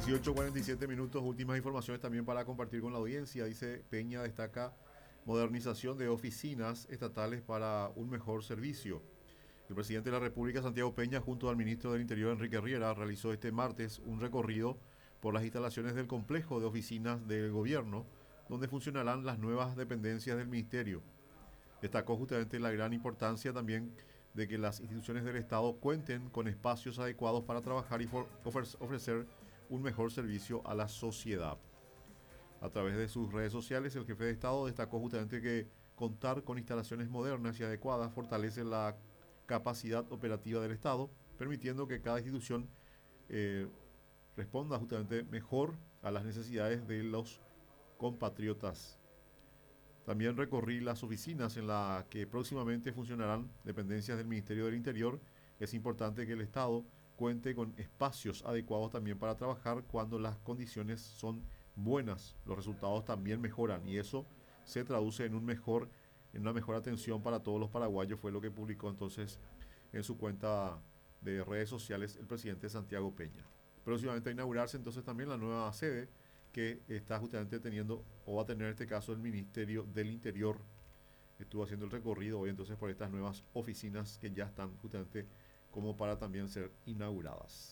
18:47, últimas informaciones también para compartir con la audiencia. Dice Peña destaca modernización de oficinas estatales para un mejor servicio. El presidente de la República, Santiago Peña, junto al ministro del Interior, Enrique Riera, realizó este martes un recorrido por las instalaciones del complejo de oficinas del gobierno, donde funcionarán las nuevas dependencias del ministerio. Destacó justamente la gran importancia también de que las instituciones del Estado cuenten con espacios adecuados para trabajar y ofrecer un mejor servicio a la sociedad. A través de sus redes sociales, el jefe de Estado destacó justamente que contar con instalaciones modernas y adecuadas fortalece la capacidad operativa del Estado, permitiendo que cada institución eh, responda justamente mejor a las necesidades de los compatriotas. También recorrí las oficinas en las que próximamente funcionarán dependencias del Ministerio del Interior. Es importante que el Estado cuente con espacios adecuados también para trabajar cuando las condiciones son buenas. Los resultados también mejoran y eso se traduce en una mejor atención para todos los paraguayos, fue lo que publicó entonces en su cuenta de redes sociales el presidente Santiago Peña. Próximamente a inaugurarse entonces también la nueva sede que está justamente teniendo o va a tener en este caso el Ministerio del Interior. Estuvo haciendo el recorrido hoy entonces por estas nuevas oficinas que ya están justamente como para también ser inauguradas.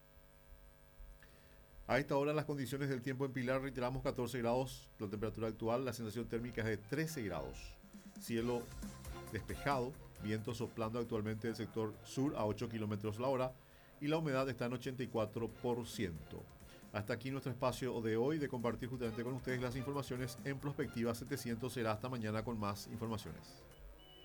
A esta hora las condiciones del tiempo en Pilar, reiteramos 14 grados, la temperatura actual, la sensación térmica es de 13 grados. Cielo despejado, viento soplando actualmente del sector sur a 8 kilómetros la hora y la humedad está en 84%. Hasta aquí nuestro espacio de hoy de compartir justamente con ustedes las informaciones en Prospectiva 700. Será hasta mañana con más informaciones.